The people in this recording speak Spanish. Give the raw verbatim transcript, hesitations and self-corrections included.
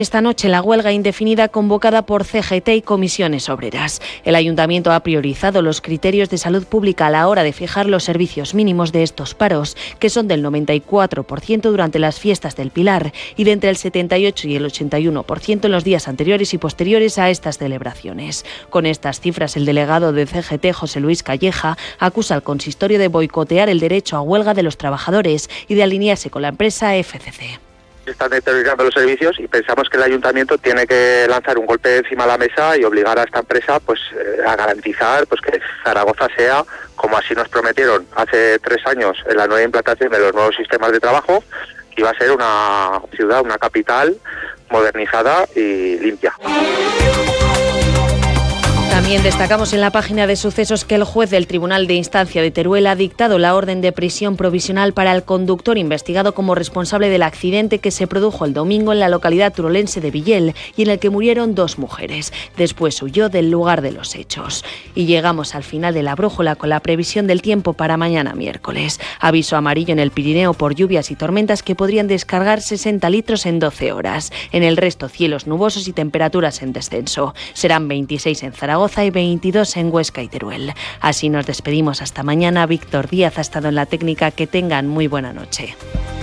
Esta noche la huelga indefinida convocada por C G T y comisiones obreras. El Ayuntamiento ha priorizado los criterios de salud pública a la hora de fijar los servicios mínimos de estos paros, que son del noventa y cuatro por ciento durante las fiestas del Pilar y de entre el setenta y ocho y el ochenta y uno por ciento en los días anteriores y posteriores a estas celebraciones. Con estas cifras, el delegado de C G T, José Luis Calleja, acusa al consistorio de boicotear el derecho a huelga de los trabajadores y de alinearse con la empresa F C C. Están deteriorando los servicios y pensamos que el ayuntamiento tiene que lanzar un golpe encima de la mesa y obligar a esta empresa pues eh, a garantizar pues que Zaragoza sea, como así nos prometieron hace tres años en la nueva implantación de los nuevos sistemas de trabajo, que iba a ser una ciudad, una capital modernizada y limpia. También destacamos en la página de sucesos que el juez del Tribunal de Instancia de Teruel ha dictado la orden de prisión provisional para el conductor investigado como responsable del accidente que se produjo el domingo en la localidad turolense de Villel y en el que murieron dos mujeres. Después huyó del lugar de los hechos. Y llegamos al final de la brújula con la previsión del tiempo para mañana miércoles. Aviso amarillo en el Pirineo por lluvias y tormentas que podrían descargar sesenta litros en doce horas. En el resto, cielos nubosos y temperaturas en descenso. Serán veintiséis en Zaragoza y veintidós en Huesca y Teruel. Así nos despedimos hasta mañana. Víctor Díaz ha estado en la técnica. Que tengan muy buena noche.